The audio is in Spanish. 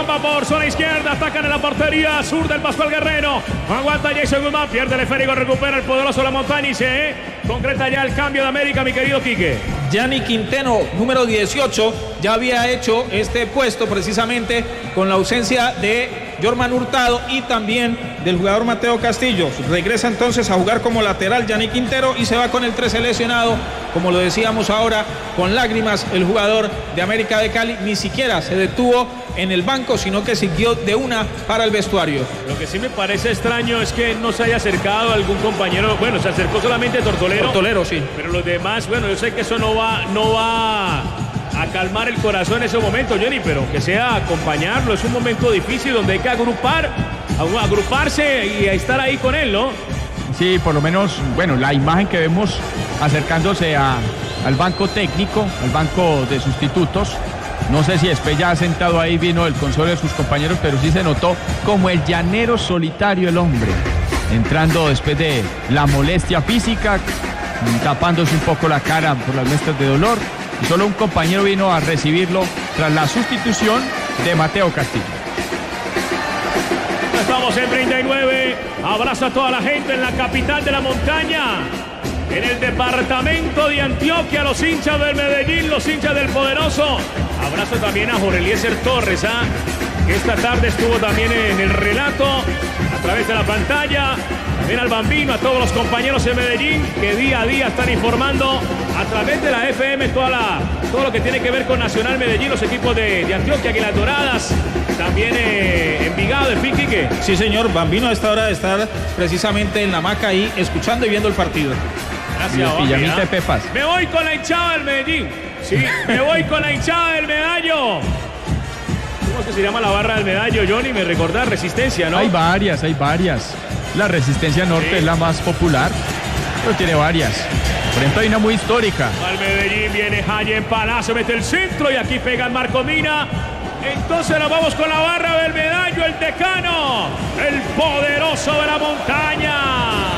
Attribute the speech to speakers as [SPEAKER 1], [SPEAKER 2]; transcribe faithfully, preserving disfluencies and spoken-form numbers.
[SPEAKER 1] va por zona izquierda, atacan en la portería sur del Pascual Guerrero. Aguanta Jason Guzmán, pierde el esférico, recupera el poderoso La Montaña y se concreta ya el cambio de América, mi querido Quique.
[SPEAKER 2] Gianni Quintero, número dieciocho, ya había hecho este puesto precisamente con la ausencia de Jorman Hurtado y también del jugador Mateo Castillo. Regresa entonces a jugar como lateral Gianni Quintero y se va con el trece lesionado, como lo decíamos ahora, con lágrimas el jugador de América de Cali. Ni siquiera se detuvo en el banco, sino que siguió de una para el vestuario.
[SPEAKER 1] Lo que sí me parece extraño es que no se haya acercado algún compañero. Bueno, se acercó solamente Tortolero.
[SPEAKER 2] Tortolero, sí.
[SPEAKER 1] Pero los demás, bueno, yo sé que eso no va, no va a calmar el corazón en ese momento, Johnny, pero que sea acompañarlo. Es un momento difícil donde hay que agrupar, agruparse y estar ahí con él, ¿no?
[SPEAKER 3] Sí, por lo menos, bueno, la imagen que vemos acercándose a, al banco técnico, al banco de sustitutos. No sé si después ya sentado ahí vino el consuelo de sus compañeros, pero sí se notó como el llanero solitario el hombre, entrando después de la molestia física, tapándose un poco la cara por las muestras de dolor, y solo un compañero vino a recibirlo tras la sustitución de Mateo Castillo.
[SPEAKER 1] Estamos en treinta y nueve, abrazo a toda la gente en la capital de la montaña, en el departamento de Antioquia, los hinchas del Medellín, los hinchas del Poderoso. Abrazo también a Jorge Eliezer Torres, ¿ah? que esta tarde estuvo también en el relato a través de la pantalla. También al Bambino, a todos los compañeros de Medellín que día a día están informando a través de la F M toda la, todo lo que tiene que ver con Nacional Medellín, los equipos de, de Antioquia, Águilas Doradas, también eh, Envigado, en fin, Quique.
[SPEAKER 2] Sí, señor, Bambino a esta hora de estar precisamente en la hamaca ahí, escuchando y viendo el partido.
[SPEAKER 1] Gracias,
[SPEAKER 3] Pijamita de Pepas.
[SPEAKER 1] Me voy con la hinchada del Medellín. Sí, me voy con la hinchada del Medallo. ¿Cómo es que se llama la barra del Medallo, Johnny? Me recordás, Resistencia, ¿no?
[SPEAKER 3] Hay varias, hay varias. La Resistencia Norte sí. es la más popular, pero tiene varias. Por ejemplo, hay una muy histórica.
[SPEAKER 1] Al Medellín viene Jayen Palacio, mete el centro y aquí pega el Marco Mina. Entonces nos vamos con la barra del Medallo, el decano, el poderoso de la montaña.